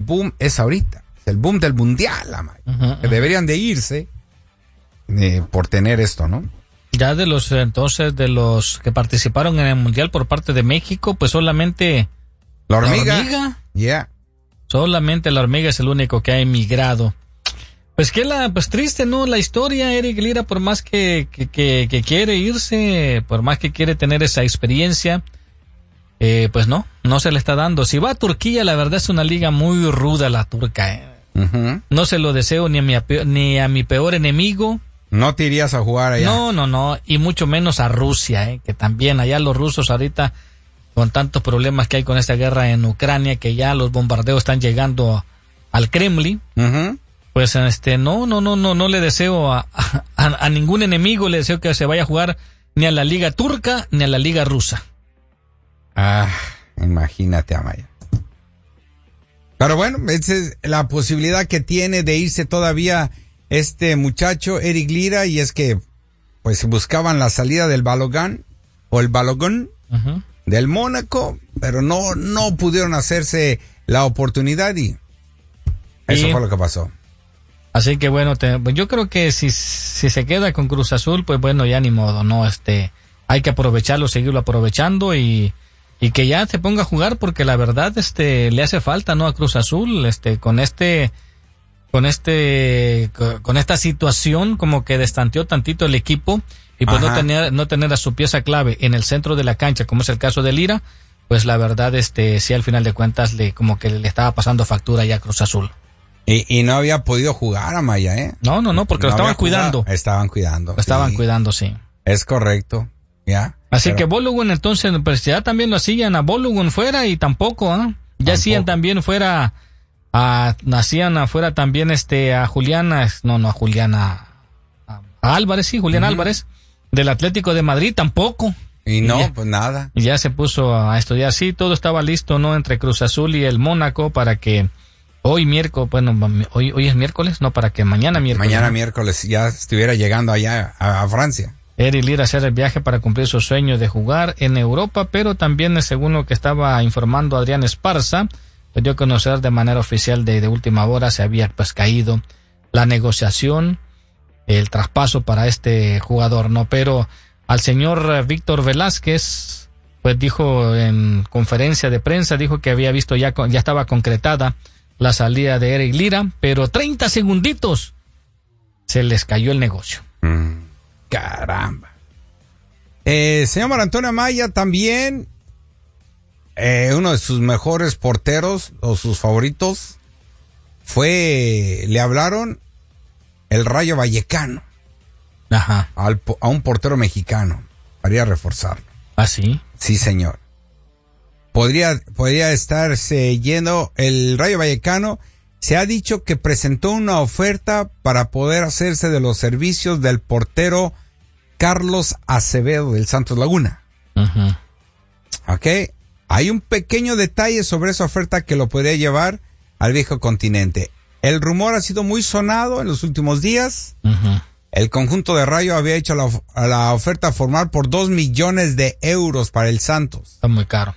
boom es ahorita. Es el boom del mundial, Amaya. Que deberían de irse por tener esto, ¿no? Ya de los que participaron en el mundial por parte de México, pues solamente la hormiga. Yeah. Solamente la hormiga es el único que ha emigrado. Pues pues triste, ¿no? La historia, Eric Lira, por más que quiere irse, por más que quiere tener esa experiencia, pues no se le está dando. Si va a Turquía, la verdad es una liga muy ruda la turca. No se lo deseo ni a mi peor enemigo. No te irías a jugar allá. No, y mucho menos a Rusia, que también allá los rusos ahorita, con tantos problemas que hay con esta guerra en Ucrania, que ya los bombardeos están llegando al Kremlin, pues no le deseo a ningún enemigo, le deseo que se vaya a jugar ni a la liga turca ni a la liga rusa. Imagínate, Amaya. Pero bueno, esa es la posibilidad que tiene de irse todavía este muchacho, Eric Lira, y es que pues buscaban la salida del Balogun del Mónaco, pero no pudieron hacerse la oportunidad y eso fue lo que pasó. Así que bueno, yo creo que si se queda con Cruz Azul, pues bueno, ya ni modo, ¿no? Hay que aprovecharlo, seguirlo aprovechando y que ya se ponga a jugar, porque la verdad le hace falta, ¿no? A Cruz Azul, con esta situación como que destanteó tantito el equipo y pues no tener a su pieza clave en el centro de la cancha, como es el caso de Lira, pues la verdad sí, al final de cuentas como que le estaba pasando factura ya a Cruz Azul. Y no había podido jugar, Amaya, ¿eh? No, porque lo estaban cuidando. Estaban cuidando. Lo estaban cuidando, sí. Es correcto, ya. Así que Balogun, entonces, pues ya también lo hacían a Balogun fuera y tampoco, ya hacían también fuera hacían afuera también a Juliana, a Álvarez, sí, Julián Álvarez, del Atlético de Madrid, tampoco. Y no, pues nada. Y ya se puso a estudiar, sí, todo estaba listo, ¿no? Entre Cruz Azul y el Mónaco para que hoy es miércoles, no, para que mañana miércoles ya estuviera llegando allá a Francia. Eric Lira hacer el viaje para cumplir su sueño de jugar en Europa, pero también, según lo que estaba informando Adrián Esparza, pues dio a conocer de manera oficial de última hora se había pues caído la negociación, el traspaso para este jugador, ¿no? Pero al señor Víctor Velázquez, pues dijo en conferencia de prensa, dijo que había visto ya estaba concretada la salida de Eric Lira, pero 30 segunditos se les cayó el negocio. Caramba. Señor Mar Antonio Amaya, también uno de sus mejores porteros o sus favoritos le hablaron el Rayo Vallecano. Ajá. A un portero mexicano para ir a reforzarlo. ¿Ah, sí? Sí, señor. Podría estarse yendo el Rayo Vallecano. Se ha dicho que presentó una oferta para poder hacerse de los servicios del portero Carlos Acevedo del Santos Laguna. Ok. Hay un pequeño detalle sobre esa oferta que lo podría llevar al viejo continente. El rumor ha sido muy sonado en los últimos días. El conjunto de Rayo había hecho la oferta formal por 2 millones de euros para el Santos. Está muy caro.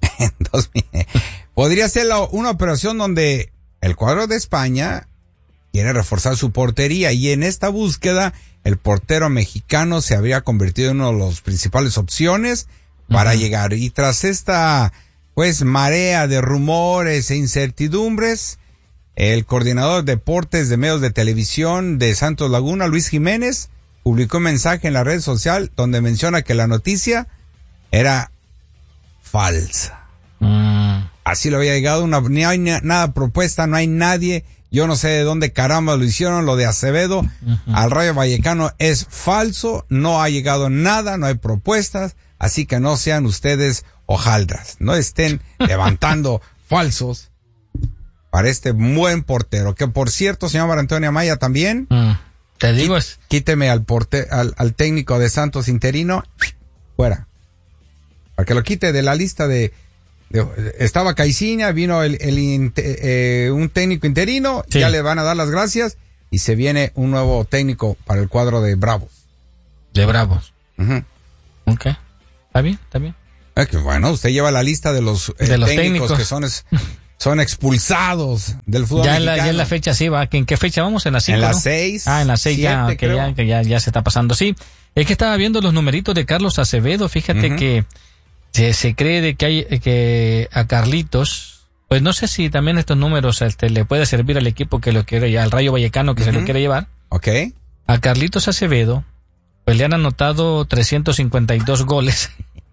Podría ser una operación donde el cuadro de España quiere reforzar su portería y en esta búsqueda el portero mexicano se habría convertido en una de las principales opciones para llegar. Y tras esta pues marea de rumores e incertidumbres, el coordinador de deportes de medios de televisión de Santos Laguna, Luis Jiménez, publicó un mensaje en la red social donde menciona que la noticia era falsa. Así lo había llegado, no hay nada propuesta, no hay nadie, yo no sé de dónde caramba lo hicieron, lo de Acevedo al Rayo Vallecano es falso, no ha llegado nada, no hay propuestas, así que no sean ustedes hojaldras, no estén levantando falsos para este buen portero, que por cierto, señor Mar Antonio Amaya, también, te digo quíteme al técnico de Santos interino, fuera, para que lo quite de la lista estaba Caixinha, vino un técnico interino, sí. Ya le van a dar las gracias y se viene un nuevo técnico para el cuadro de Bravos. De Bravos. Ok, está bien. Bueno, usted lleva la lista de los técnicos que son son expulsados del fútbol mexicano. Ya en la fecha sí va. ¿En qué fecha vamos? En la 5, en la ¿no? 6. En la 6 ya se está pasando. Sí, es que estaba viendo los numeritos de Carlos Acevedo. Fíjate que se cree de que hay que a Carlitos, pues no sé si también estos números le puede servir al equipo que lo quiere, al Rayo Vallecano que se lo quiere llevar. Ok. A Carlitos Acevedo, pues le han anotado 352 goles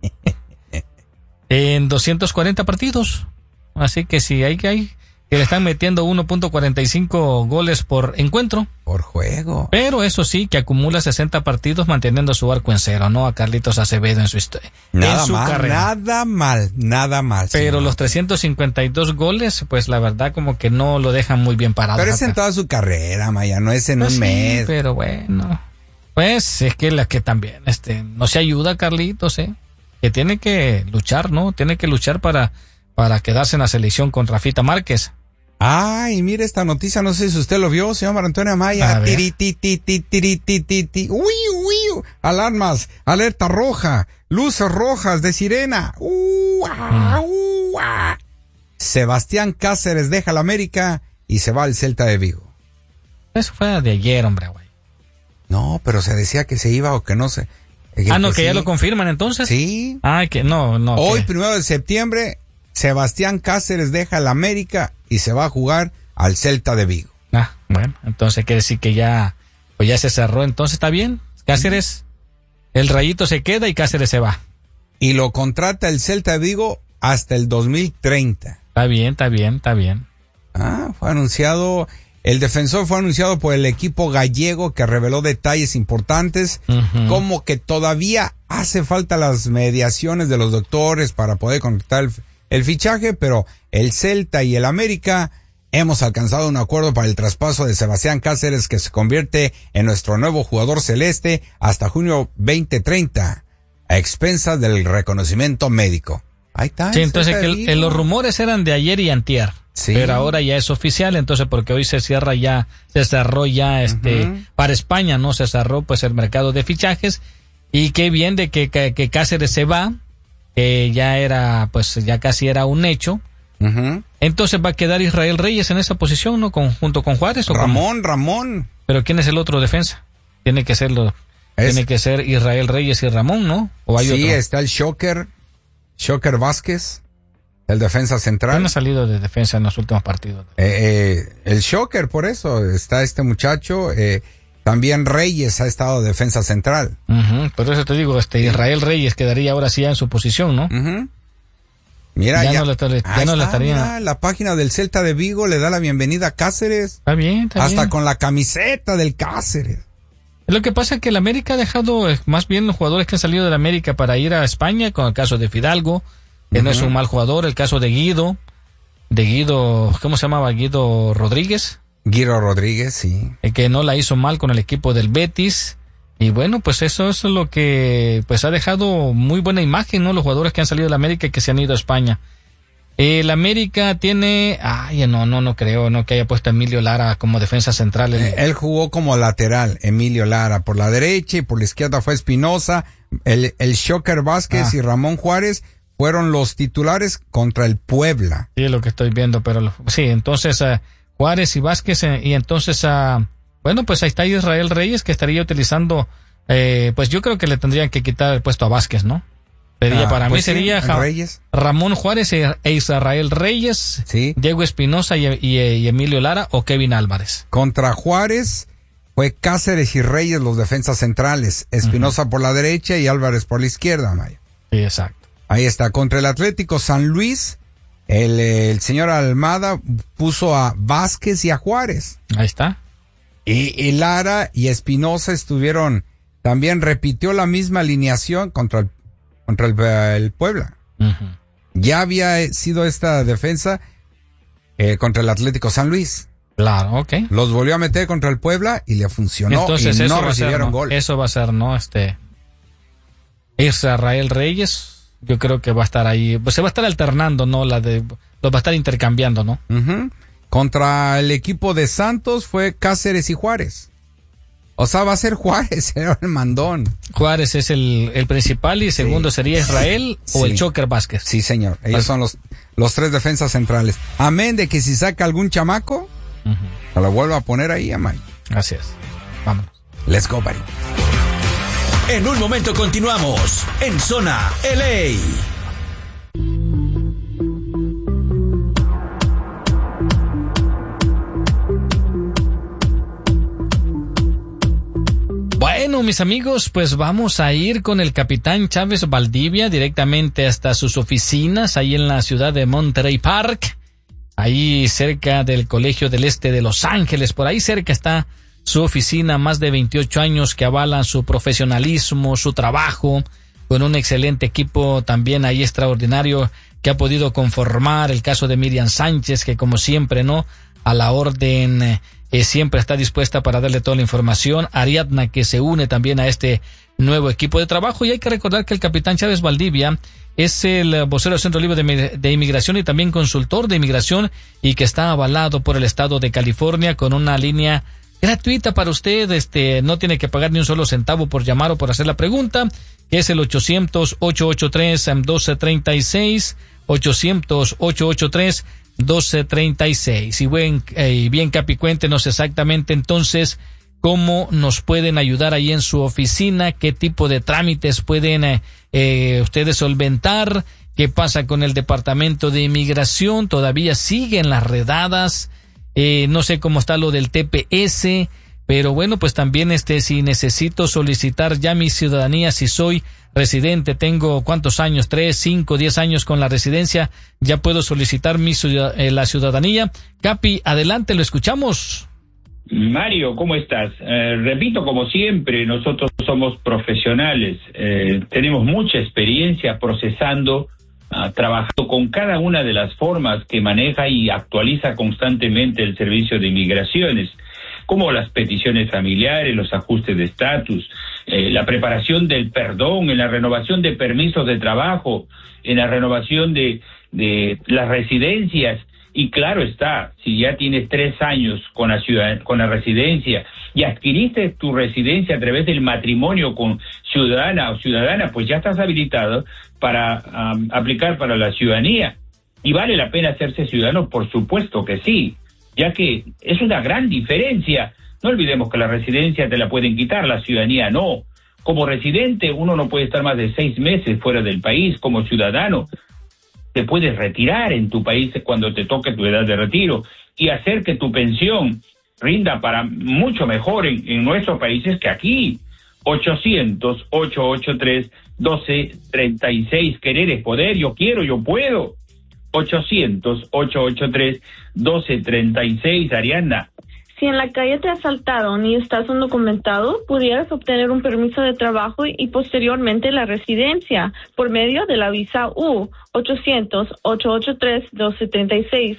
en 240 partidos. Así que si hay que le están metiendo 1.45 goles por encuentro. Por juego. Pero eso sí, que acumula 60 partidos manteniendo su arco en cero, ¿no? A Carlitos Acevedo en su historia. Nada en su mal, carrera. nada mal. Pero señor. los 352 goles, pues la verdad como que no lo dejan muy bien parado. Pero es en toda su carrera, Maya, no es en pues un sí, mes. pero bueno. Pues es que también, no se ayuda Carlitos, que tiene que luchar, ¿no? Tiene que luchar para quedarse en la selección con Rafita Márquez. Ay, mire esta noticia, no sé si usted lo vio, señor Antonio Amaya. Uy, alarmas, alerta roja, luces rojas de sirena. Sebastián Cáceres deja la América y se va al Celta de Vigo. Eso fue de ayer, hombre, güey. No, pero se decía que se iba o que no se... que sí. ya lo confirman entonces. Sí. Que no. Hoy, 1 de septiembre, Sebastián Cáceres deja la América y se va a jugar al Celta de Vigo. Bueno, entonces quiere decir que ya se cerró, entonces está bien. Cáceres, el Rayito se queda y Cáceres se va. Y lo contrata el Celta de Vigo hasta el 2030. Está bien. Fue anunciado, el defensor fue anunciado por el equipo gallego que reveló detalles importantes, como que todavía hace falta las mediaciones de los doctores para poder concretar el fichaje, pero el Celta y el América hemos alcanzado un acuerdo para el traspaso de Sebastián Cáceres, que se convierte en nuestro nuevo jugador celeste hasta junio 2030, a expensas del reconocimiento médico. Ahí está. Sí, entonces que los rumores eran de ayer y antier, sí. Pero ahora ya es oficial, entonces porque hoy se cerró ya para España, ¿no? Se cerró pues el mercado de fichajes, y qué bien de que Cáceres se va, que ya casi era un hecho. Entonces va a quedar Israel Reyes en esa posición, ¿no? Junto con Juárez. ¿O Ramón. Pero ¿quién es el otro defensa? Tiene que ser Israel Reyes y Ramón, ¿no? ¿O hay otro? Está el Shocker Vázquez, el defensa central. ¿Quién ha salido de defensa en los últimos partidos? El Shocker, por eso está este muchacho. También Reyes ha estado de defensa central. Por eso te digo, Israel Reyes quedaría ahora sí ya en su posición, ¿no? Mira, ya no le estaría. Mira, la página del Celta de Vigo le da la bienvenida a Cáceres. Está bien. Hasta con la camiseta del Cáceres. Lo que pasa es que el América ha dejado más bien los jugadores que han salido de la América para ir a España, con el caso de Fidalgo, que no es un mal jugador, el caso de Guido, ¿cómo se llamaba? Guido Rodríguez, sí. Que no la hizo mal con el equipo del Betis. Y bueno, pues eso es lo que pues ha dejado muy buena imagen, ¿no? Los jugadores que han salido de la América y que se han ido a España. El América tiene, no creo, no que haya puesto a Emilio Lara como defensa central. Él jugó como lateral, Emilio Lara, por la derecha, y por la izquierda fue Espinosa. El Shocker Vázquez y Ramón Juárez fueron los titulares contra el Puebla. Sí, es lo que estoy viendo, pero sí, entonces Juárez y Vázquez, y entonces bueno, pues ahí está Israel Reyes, que estaría utilizando, pues yo creo que le tendrían que quitar el puesto a Vázquez, ¿no? Para mí sería Ramón Juárez e Israel Reyes, sí. Diego Espinosa y Emilio Lara o Kevin Álvarez. Contra Juárez fue Cáceres y Reyes los defensas centrales, Espinosa por la derecha y Álvarez por la izquierda, Maya. Sí, exacto. Ahí está. Contra el Atlético San Luis, el señor Almada puso a Vázquez y a Juárez. Ahí está. Y Lara y Espinosa también repitió la misma alineación contra el Puebla. Ya había sido esta defensa contra el Atlético San Luis. Claro, ok. Los volvió a meter contra el Puebla y le funcionó. Entonces, y no recibieron gol. Eso va a ser, ¿no? Israel Reyes, yo creo que va a estar ahí, pues se va a estar alternando, ¿no? Los va a estar intercambiando, ¿no? Contra el equipo de Santos fue Cáceres y Juárez. O sea, va a ser Juárez, el mandón. Juárez es el principal y segundo sería Israel o el Shocker Vázquez. Sí, señor. Ellos son los 3 defensas centrales. Amén de que si saca algún chamaco, se lo vuelva a poner ahí, Amay. Así es. Vámonos. Let's go, buddy. En un momento continuamos en Zona LA. Bueno, mis amigos, pues vamos a ir con el capitán Chávez Valdivia directamente hasta sus oficinas ahí en la ciudad de Monterey Park, ahí cerca del Colegio del Este de Los Ángeles. Por ahí cerca está su oficina, más de 28 años que avalan su profesionalismo, su trabajo, con un excelente equipo también ahí extraordinario que ha podido conformar. El caso de Miriam Sánchez, que como siempre, ¿no?, a la orden, siempre está dispuesta para darle toda la información. Ariadna, que se une también a este nuevo equipo de trabajo. Y hay que recordar que el capitán Chávez Valdivia es el vocero del Centro Libre de Inmigración y también consultor de inmigración, y que está avalado por el estado de California con una línea gratuita para usted. No tiene que pagar ni un solo centavo por llamar o por hacer la pregunta, que es el 800-883-1236, 800-883-1236. Y bien, Capi, cuéntenos exactamente entonces cómo nos pueden ayudar ahí en su oficina, qué tipo de trámites pueden ustedes solventar, qué pasa con el Departamento de Inmigración, todavía siguen las redadas, no sé cómo está lo del TPS, pero bueno, pues también si necesito solicitar ya mi ciudadanía, si soy residente, tengo ¿cuántos años? 3, 5, 10 años con la residencia, ya puedo solicitar la ciudadanía. Capi, adelante, lo escuchamos. Mario, ¿cómo estás? Repito, como siempre, nosotros somos profesionales, tenemos mucha experiencia procesando, trabajando con cada una de las formas que maneja y actualiza constantemente el Servicio de Inmigraciones, como las peticiones familiares, los ajustes de estatus, la preparación del perdón, en la renovación de permisos de trabajo, en la renovación de las residencias. Y claro está, si ya tienes 3 años con la residencia y adquiriste tu residencia a través del matrimonio con ciudadana o ciudadana, pues ya estás habilitado para aplicar para la ciudadanía. ¿Y vale la pena hacerse ciudadano? Por supuesto que sí, ya que es una gran diferencia. No olvidemos que la residencia te la pueden quitar, la ciudadanía no. Como residente uno no puede estar más de 6 meses fuera del país. Como ciudadano te puedes retirar en tu país cuando te toque tu edad de retiro y hacer que tu pensión rinda para mucho mejor en nuestros países que aquí. 800-883-1236. Querer es poder. Yo quiero, yo puedo. 800-883-1236. Ariadna. Si en la calle te asaltaron y estás undocumentado, pudieras obtener un permiso de trabajo y posteriormente la residencia por medio de la visa U. 800-883-1236,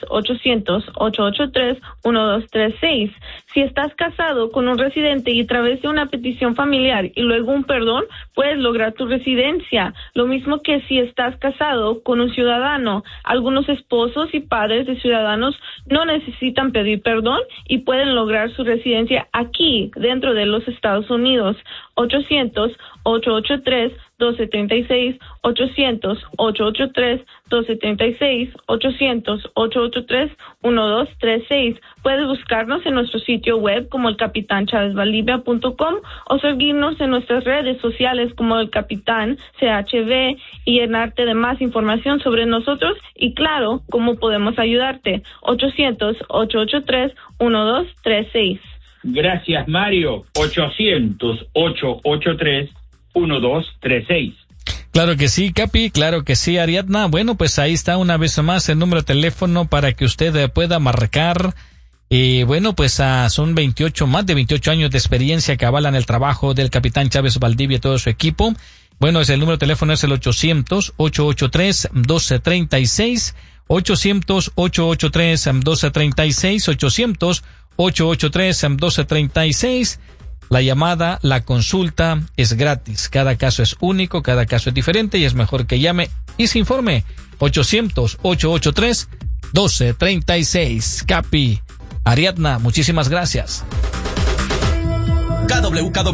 800-883-1236. Si estás casado con un residente y a través de una petición familiar y luego un perdón, puedes lograr tu residencia. Lo mismo que si estás casado con un ciudadano. Algunos esposos y padres de ciudadanos no necesitan pedir perdón y pueden lograr su residencia aquí, dentro de los Estados Unidos. 800-883-1236, 800-883-1236, 800-883-1236. Puedes buscarnos en nuestro sitio web como elcapitanchavesvaldivia.com o seguirnos en nuestras redes sociales como el Capitán CHV y llenarte de más información sobre nosotros y claro, cómo podemos ayudarte. 800-883-1236. Gracias, Mario. 800-883-1236. Claro que sí, Capi, claro que sí, Ariadna. Bueno, pues ahí está una vez más el número de teléfono para que usted pueda marcar. Y bueno, pues son más de 28 años de experiencia que avalan el trabajo del capitán Chávez Valdivia y todo su equipo. Bueno, el número de teléfono es el 800-883-1236, 800-883-1236, 800-883-1236. La llamada, la consulta es gratis. Cada caso es único, cada caso es diferente y es mejor que llame y se informe. 800-883-1236. Capi, Ariadna, muchísimas gracias. KWKW